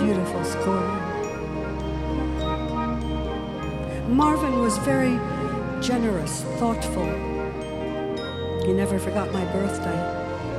beautiful score. Marvin was very generous, thoughtful. He never forgot my birthday.